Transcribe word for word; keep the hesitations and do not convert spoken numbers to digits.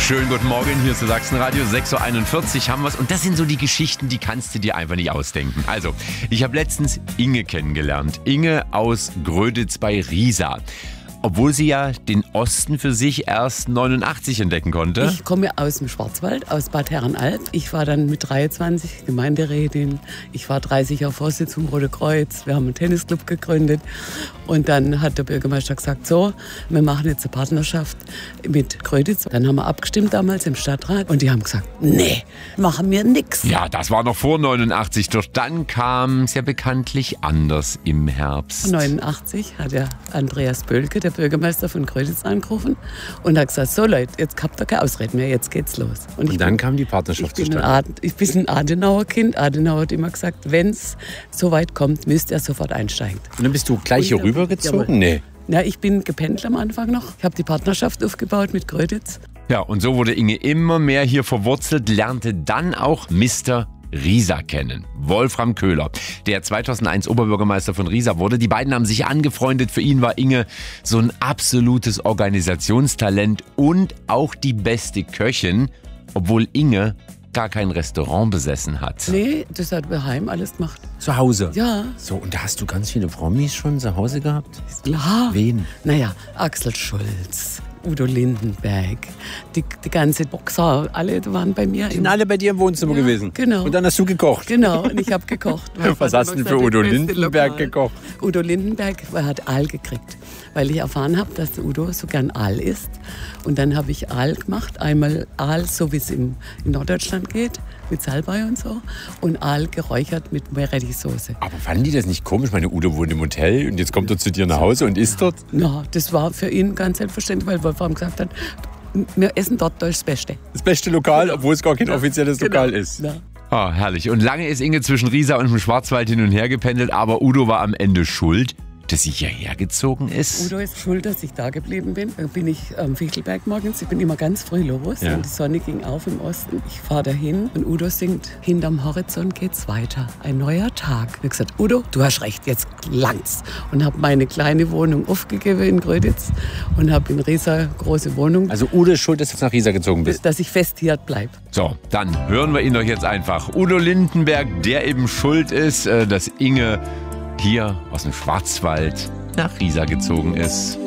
Schönen guten Morgen, hier ist das Sachsenradio, sechs Uhr einundvierzig haben wir es. Und das sind so die Geschichten, die kannst du dir einfach nicht ausdenken. Also, ich habe letztens Inge kennengelernt. Inge aus Gröditz bei Riesa. Obwohl sie ja den Osten für sich erst neunundachtzig entdecken konnte. Ich komme aus dem Schwarzwald, aus Bad Herrenalb. Ich war dann mit dreiundzwanzig Gemeinderätin. Ich war dreißig Jahre Vorsitzende vom Rote Kreuz. Wir haben einen Tennisclub gegründet. Und dann hat der Bürgermeister gesagt, so, wir machen jetzt eine Partnerschaft mit Gröditz. Dann haben wir abgestimmt damals im Stadtrat. Und die haben gesagt, nee, machen wir nix. Ja, das war noch vor neunundachtzig. Doch dann kam es ja bekanntlich anders im Herbst. neunundachtzig hat der Andreas Bölke, der Bürgermeister von Gröditz, angerufen und hat gesagt, so Leute, jetzt habt ihr keine Ausreden mehr, jetzt geht's los. Und, und dann bin, kam die Partnerschaft ich zustande. Bin Ad, ich bin ein Adenauer-Kind. Adenauer hat immer gesagt, wenn es so weit kommt, müsst ihr sofort einsteigen. Und dann bist du gleich hier rübergezogen? Nee. Ja, ich bin gependelt am Anfang noch. Ich habe die Partnerschaft aufgebaut mit Gröditz. Ja, und so wurde Inge immer mehr hier verwurzelt, lernte dann auch Mister Riesa kennen. Wolfram Köhler, der zweitausendeins Oberbürgermeister von Riesa wurde. Die beiden haben sich angefreundet. Für ihn war Inge so ein absolutes Organisationstalent und auch die beste Köchin, obwohl Inge gar kein Restaurant besessen hat. Nee, das hat daheim alles gemacht. Zu Hause? Ja. So, und da hast du ganz viele Promis schon zu Hause gehabt? Klar. Wen? Naja, Axel Schulz, Udo Lindenberg, die, die ganze Boxer, alle waren bei mir. Die sind alle bei dir im Wohnzimmer ja, gewesen? Genau. Und dann hast du gekocht? Genau, und ich habe gekocht. Was hast du denn für Udo Lindenberg Lokal. gekocht? Udo Lindenberg hat Aal gekriegt, weil ich erfahren habe, dass der Udo so gern Aal isst. Und dann habe ich Aal gemacht, einmal Aal, so wie es in Norddeutschland geht, mit Salbei und so, und Aal geräuchert mit Meerrettichsoße. Aber fanden die das nicht komisch? Meine Udo wohnt im Hotel und jetzt kommt er zu dir nach Hause und isst dort? Ja, das war für ihn ganz selbstverständlich, weil Wolfram gesagt hat, wir essen dort das Beste. Das beste Lokal, obwohl es gar kein offizielles genau. Lokal ist. Ja. Oh, herrlich. Und lange ist Inge zwischen Riesa und dem Schwarzwald hin und her gependelt, aber Udo war am Ende schuld, dass sie hierher gezogen ist. Udo ist schuld, dass ich da geblieben bin. Da bin ich am Fichtelberg morgens. Ich bin immer ganz früh los. Ja. Und die Sonne ging auf im Osten. Ich fahre dahin und Udo singt, hinterm Horizont geht's weiter. Ein neuer Tag. Ich habe gesagt, Udo, du hast recht, jetzt langt's. Und habe meine kleine Wohnung aufgegeben in Gröditz und habe in Riesa große Wohnung. Also Udo ist schuld, dass du jetzt nach Riesa gezogen bist? Dass ich fest hier bleibe. So, dann hören wir ihn doch jetzt einfach. Udo Lindenberg, der eben schuld ist, dass Inge hier aus dem Schwarzwald nach Riesa gezogen ist.